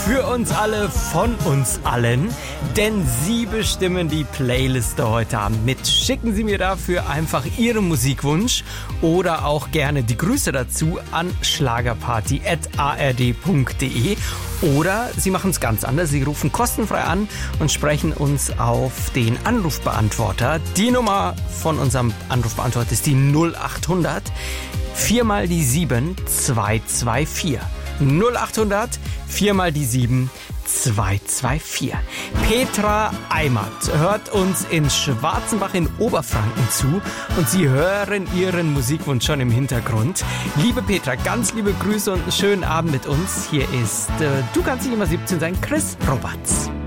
für uns alle, von uns allen, denn Sie bestimmen die Playliste heute Abend mit. Schicken Sie mir dafür einfach Ihren Musikwunsch oder auch gerne die Grüße dazu an schlagerparty@ard.de. Oder Sie machen es ganz anders. Sie rufen kostenfrei an und sprechen uns auf den Anrufbeantworter. Die Nummer von unserem Anrufbeantworter ist die 0800 4 mal die 7 224. 0800 4 mal die 7 224. Petra Eimert hört uns in Schwarzenbach in Oberfranken zu und Sie hören Ihren Musikwunsch schon im Hintergrund. Liebe Petra, ganz liebe Grüße und einen schönen Abend mit uns. Hier ist Du kannst nicht immer 17 sein, Chris Roberts.